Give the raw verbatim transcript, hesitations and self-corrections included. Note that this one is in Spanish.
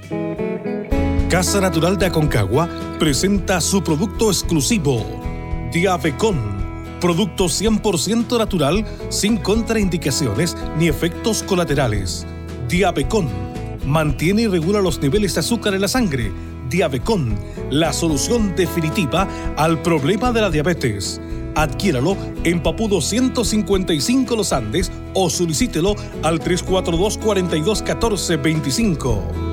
Casa Natural de Aconcagua presenta su producto exclusivo, Diabecon, producto cien por ciento natural, sin contraindicaciones ni efectos colaterales. Diabecon mantiene y regula los niveles de azúcar en la sangre. Diabecon, la solución definitiva al problema de la diabetes. Adquiéralo en Papudo ciento cincuenta y cinco Los Andes o solicítelo al tres cuatro dos, cuatro dos uno cuatro, dos cinco.